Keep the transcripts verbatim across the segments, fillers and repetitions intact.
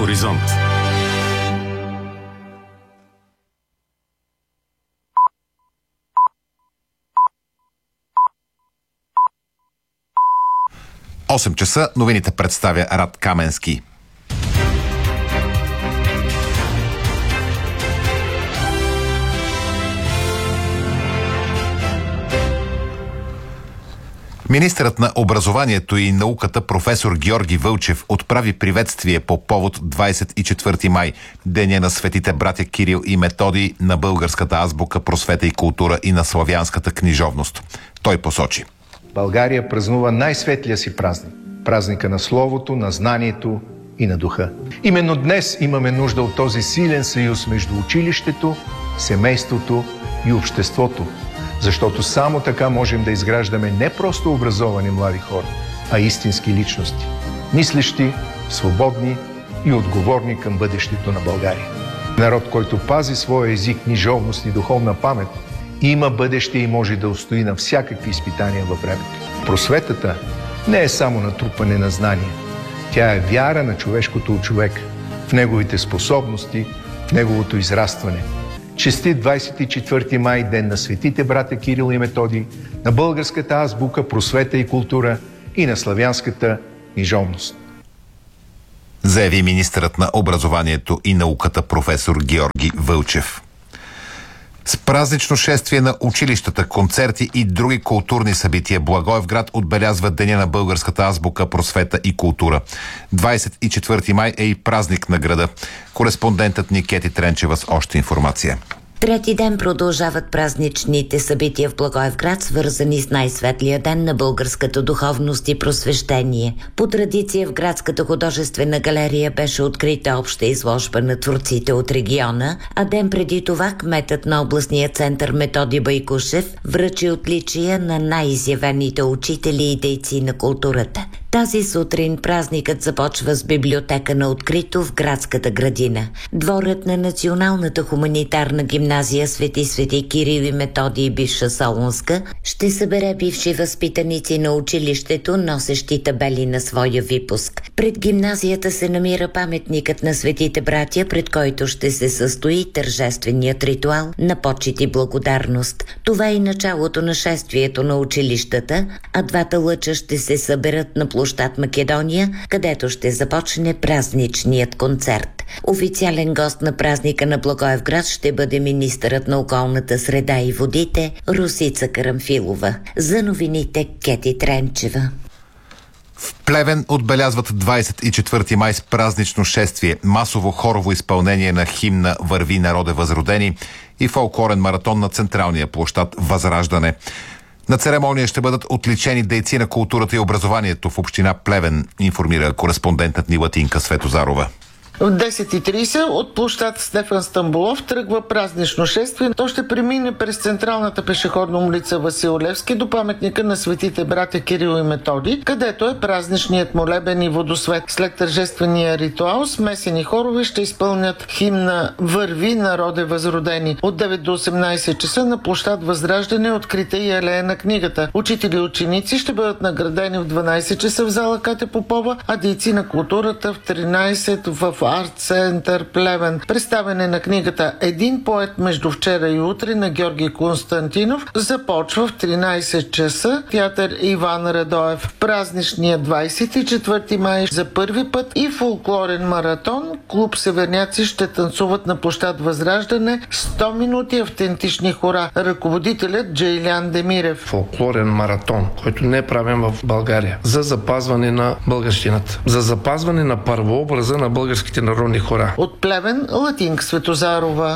Хоризонт. осем часа новините представя Рад Каменски. Министърът на образованието и науката професор Георги Вълчев отправи приветствие по повод двадесет и четвърти май, деня на светите братя Кирил и Методий, на българската азбука, просвета и култура и на славянската книжовност. Той посочи: България празнува най-светлия си празник. Празника на словото, на знанието и на духа. Именно днес имаме нужда от този силен съюз между училището, семейството и обществото. Защото само така можем да изграждаме не просто образовани млади хора, а истински личности. Мислещи, свободни и отговорни към бъдещето на България. Народ, който пази своя език, книжовност и духовна памет, има бъдеще и може да устои на всякакви изпитания във времето. Просветата не е само натрупване на знания. Тя е вяра на човешкото от човека, в неговите способности, в неговото израстване. Честит двадесет и четвърти май, ден на светите братя Кирил и Методий, на българската азбука, просвета и култура и на славянската книжовност. Заяви министърът на образованието и науката професор Георги Вълчев. С празнично шествие на училищата, концерти и други културни събития, Благоевград отбелязва Деня на българската азбука, просвета и култура. двадесет и четвърти май е и празник на града. Кореспондентът ни Кети Тренчева с още информация. Трети ден продължават празничните събития в Благоевград, свързани с най-светлия ден на българската духовност и просвещение. По традиция в градската художествена галерия беше открита обща изложба на творците от региона, а ден преди това кметът на областния център Методий Байкушев връчи отличия на най-изявените учители и дейци на културата. Тази сутрин празникът започва с библиотека на открито в градската градина. Дворът на Националната хуманитарна гимназия Свети Свети Кирил и Методий, бивша Солунска, ще събере бивши възпитаници на училището, носещи табели на своя випуск. Пред гимназията се намира паметникът на светите братя, пред който ще се състои тържественият ритуал на почит и благодарност. Това е и началото на шествието на училищата, а двата лъча ще се съберат на площад Македония, където ще започне празничният концерт. Официален гост на празника на Благоевград ще бъде министърът на околната среда и водите Росица Карамфилова. За новините Кети Тренчева. В Плевен отбелязват двадесет и четвърти май с празнично шествие, масово хорово изпълнение на химна "Върви, народе възродени" и фолклорен маратон на централния площад Възраждане. На церемония ще бъдат отличени дейци на културата и образованието в община Плевен, информира кореспондентът ни Латинка Светозарова. В десет и тридесет от площад Стефан Стамболов тръгва празнично шествие. То ще премине през централната пешеходна улица Васил Левски до паметника на светите братя Кирил и Методий, където е празничният молебен и водосвет. След тържествения ритуал смесени хорове ще изпълнят химна "Върви, народе възродени". От девет до осемнадесет часа на площад Възраждане е открита и алея на книгата. Учители и ученици ще бъдат наградени в дванадесет часа в зала Катя Попова, а дейци на културата в тринадесет в Арт Център Плевен. Представяне на книгата "Един поет между вчера и утре" на Георги Константинов започва в тринадесет часа театър Иван Радоев. Празничния двадесет и четвърти май за първи път и фолклорен маратон. Клуб Северняци ще танцуват на площад Възраждане сто минути автентични хора. Ръководителят Джейлян Демирев. Фолклорен маратон, който не е правен в България, за запазване на българщината, за запазване на първообраза на българските народни хора. От Плевен, Латинка Светозарова.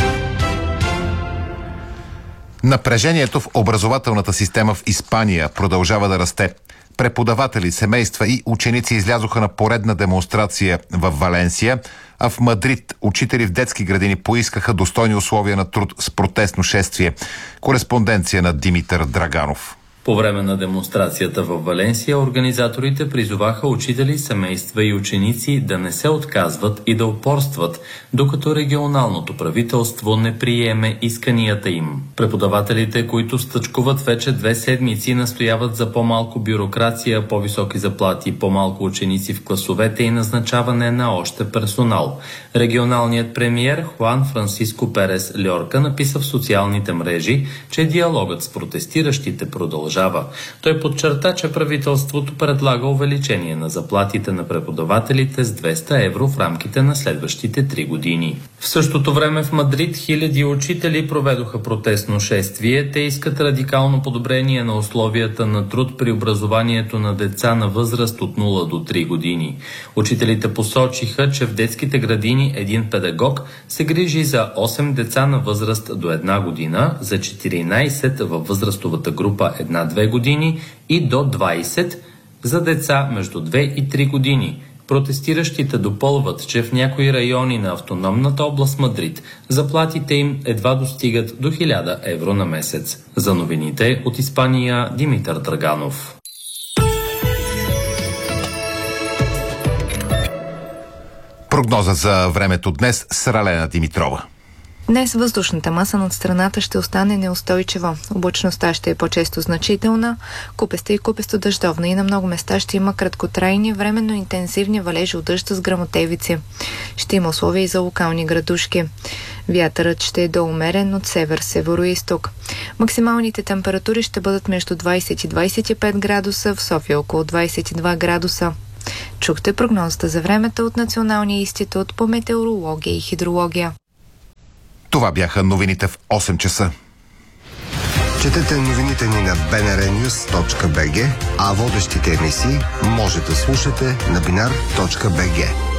Напрежението в образователната система в Испания продължава да расте. Преподаватели, семейства и ученици излязоха на поредна демонстрация в Валенсия, а в Мадрид учители в детски градини поискаха достойни условия на труд с протестно шествие. Кореспонденция на Димитър Драганов. По време на демонстрацията в Валенсия, организаторите призоваха учители, семейства и ученици да не се отказват и да упорстват, докато регионалното правителство не приеме исканията им. Преподавателите, които стъчкуват вече две седмици, настояват за по-малко бюрокрация, по-високи заплати, по-малко ученици в класовете и назначаване на още персонал. Регионалният премиер Хуан Франсиско Перес Льорка написа в социалните мрежи, че диалогът с протестиращите продължава. Той подчерта, че правителството предлага увеличение на заплатите на преподавателите с двеста евро в рамките на следващите три години. В същото време в Мадрид хиляди учители проведоха протестно шествие. Те искат радикално подобрение на условията на труд при образованието на деца на възраст от нула до три години. Учителите посочиха, че в детските градини един педагог се грижи за осем деца на възраст до една година, за четиринайсет във възрастовата група една-две години и до двайсет за деца между две и три години. Протестиращите допълват, че в някои райони на автономната област Мадрид заплатите им едва достигат до хиляда евро на месец. За новините от Испания, Димитър Драганов. Прогноза за времето днес с Ралена Димитрова. Днес въздушната маса над страната ще остане неустойчива. Облачността ще е по-често значителна, купеста и купесто дъждовна и на много места ще има краткотрайни, временно интензивни валежи от дъжд с гръмотевици. Ще има условия и за локални градушки. Вятърът ще е доумерен от север, северо-исток. Максималните температури ще бъдат между двайсет и двайсет и пет градуса, в София около двайсет и два градуса. Чухте прогнозата за времето от Националния институт по метеорология и хидрология. Това бяха новините в осем часа. Четете новините ни на би ен ар нюс точка би джи, а водещите емисии може да слушате на бинар точка би джи.